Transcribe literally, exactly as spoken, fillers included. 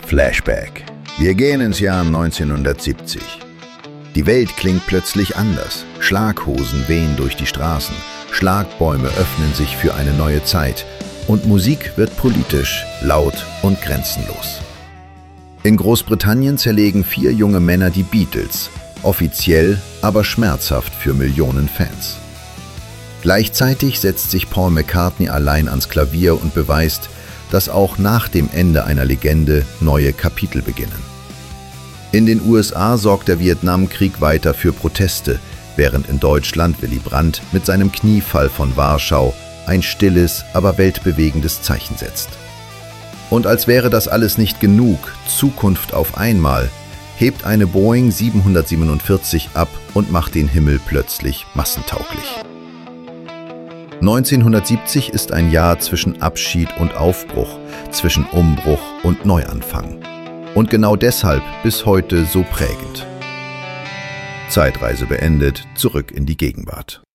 Flashback. Wir gehen ins Jahr neunzehnhundertsiebzig. Die Welt klingt plötzlich anders. Schlaghosen wehen durch die Straßen, Schlagbäume öffnen sich für eine neue Zeit und Musik wird politisch, laut und grenzenlos. In Großbritannien zerlegen vier junge Männer die Beatles, offiziell, aber schmerzhaft für Millionen Fans. Gleichzeitig setzt sich Paul McCartney allein ans Klavier und beweist, dass auch nach dem Ende einer Legende neue Kapitel beginnen. In den U S A sorgt der Vietnamkrieg weiter für Proteste, während in Deutschland Willy Brandt mit seinem Kniefall von Warschau ein stilles, aber weltbewegendes Zeichen setzt. Und als wäre das alles nicht genug, Zukunft auf einmal, hebt eine Boeing siebenhundertsiebenundvierzig ab und macht den Himmel plötzlich massentauglich. neunzehnhundertsiebzig ist ein Jahr zwischen Abschied und Aufbruch, zwischen Umbruch und Neuanfang. Und genau deshalb bis heute so prägend. Zeitreise beendet, zurück in die Gegenwart.